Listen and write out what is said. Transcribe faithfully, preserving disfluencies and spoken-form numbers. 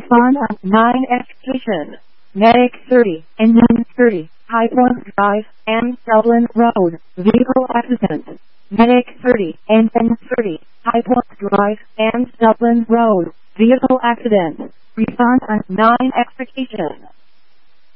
Refund on nine Education. Medic thirty, Engine thirty, High Point Drive, and Dublin Road, vehicle accident. Medic thirty, Engine thirty, High Point Drive, and Dublin Road, vehicle accident. Refund on nine Education.